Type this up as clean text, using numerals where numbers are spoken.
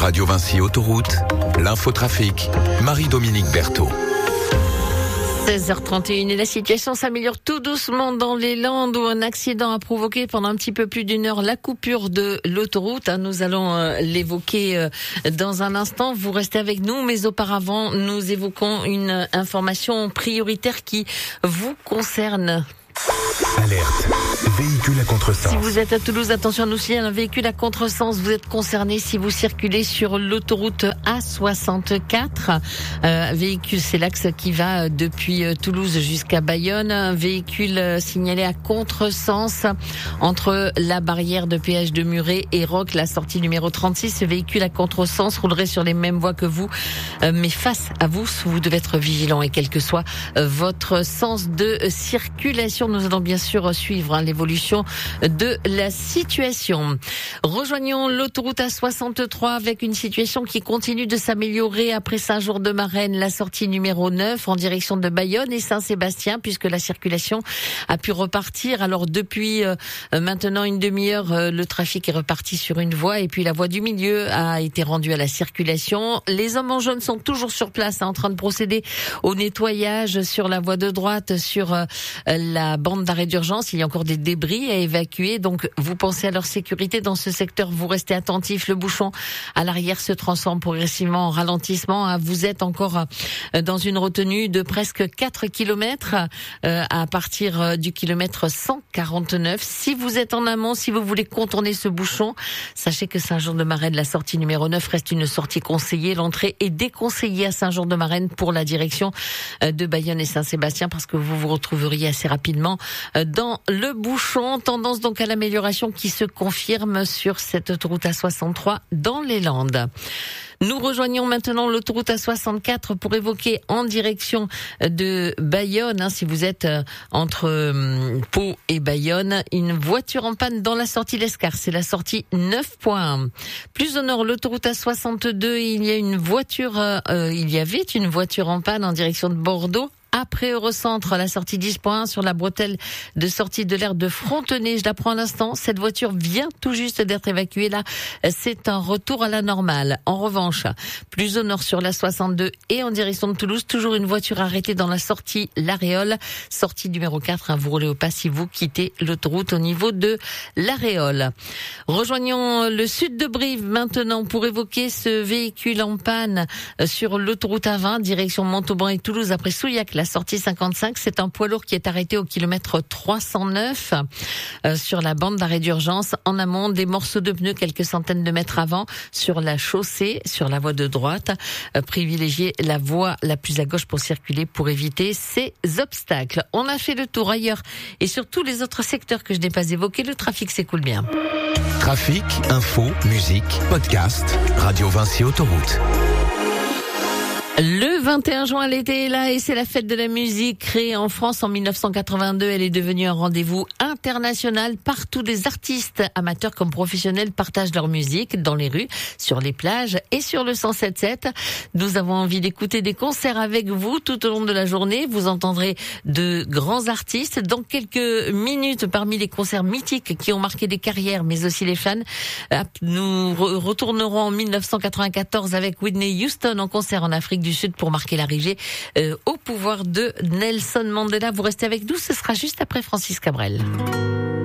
Radio Vinci Autoroute, l'infotrafic, Marie-Dominique Berthaud. 16h31 et la situation s'améliore tout doucement dans les Landes où un accident a provoqué pendant un petit peu plus d'une heure la coupure de l'autoroute. Nous allons l'évoquer dans un instant. Vous restez avec nous, mais auparavant, nous évoquons une information prioritaire qui vous concerne. Alerte, véhicule à contresens. Si vous êtes à Toulouse, attention, nous signale un véhicule à contresens. Vous êtes concerné si vous circulez sur l'autoroute A64. Véhicule, c'est l'axe qui va depuis Toulouse jusqu'à Bayonne. Un véhicule signalé à contresens entre la barrière de péage de Muret et Roques, la sortie numéro 36. Ce véhicule à contresens roulerait sur les mêmes voies que vous, mais face à vous, vous devez être vigilant et quel que soit votre sens de circulation. Nous allons bien sûr suivre l'évolution de la situation. Rejoignons l'autoroute A63 avec une situation qui continue de s'améliorer après Saint-Jean-de-Marennes, la sortie numéro 9 en direction de Bayonne et Saint-Sébastien, puisque la circulation a pu repartir. Alors depuis maintenant une demi-heure, le trafic est reparti sur une voie et puis la voie du milieu a été rendue à la circulation. Les hommes en jaune sont toujours sur place, en train de procéder au nettoyage sur la voie de droite, sur la bande d'arrêt d'urgence. Il y a encore des débris à évacuer, donc vous pensez à leur sécurité dans ce secteur, vous restez attentifs. Le bouchon à l'arrière se transforme progressivement en ralentissement. Vous êtes encore dans une retenue de presque 4 km à partir du kilomètre 149. Si vous êtes en amont, si vous voulez contourner ce bouchon, sachez que Saint-Jean-de-Marennes, la sortie numéro 9 reste une sortie conseillée. L'entrée est déconseillée à Saint-Jean-de-Marennes pour la direction de Bayonne et Saint-Sébastien, parce que vous vous retrouveriez assez rapidement dans le bouchon. Tendance donc à l'amélioration qui se confirme sur cette autoroute A63 dans les Landes. Nous rejoignons maintenant l'autoroute A64 pour évoquer en direction de Bayonne, si vous êtes entre Pau et Bayonne, une voiture en panne dans la sortie l'Escar, c'est la sortie 9.1. Plus au nord, l'autoroute A62, il y avait une voiture en panne en direction de Bordeaux. Après Eurocentre, la sortie 10.1 sur la bretelle de sortie de l'aire de Frontenay. Je l'apprends à l'instant, cette voiture vient tout juste d'être évacuée. Là, c'est un retour à la normale. En revanche, plus au nord sur la 62 et en direction de Toulouse, toujours une voiture arrêtée dans la sortie l'Aréole. Sortie numéro 4, vous roulez au pas si vous quittez l'autoroute au niveau de l'Aréole. Rejoignons le sud de Brive maintenant pour évoquer ce véhicule en panne sur l'autoroute A20, direction Montauban et Toulouse après Souillac. La sortie 55, c'est un poids lourd qui est arrêté au kilomètre 309 sur la bande d'arrêt d'urgence. En amont, des morceaux de pneus quelques centaines de mètres avant sur la chaussée, sur la voie de droite. Privilégiez la voie la plus à gauche pour circuler pour éviter ces obstacles. On a fait le tour ailleurs et sur tous les autres secteurs que je n'ai pas évoqués, le trafic s'écoule bien. Trafic, info, musique, podcast, Radio Vinci Autoroute. Le 21 juin, l'été est là et c'est la fête de la musique créée en France en 1982. Elle est devenue un rendez-vous international. Partout, des artistes amateurs comme professionnels partagent leur musique dans les rues, sur les plages et sur le 107.7. Nous avons envie d'écouter des concerts avec vous tout au long de la journée. Vous entendrez de grands artistes. Dans quelques minutes, parmi les concerts mythiques qui ont marqué des carrières, mais aussi les fans, nous retournerons en 1994 avec Whitney Houston en concert en Afrique du Sud pour marquer l'arrivée au pouvoir de Nelson Mandela. Vous restez avec nous, ce sera juste après Francis Cabrel.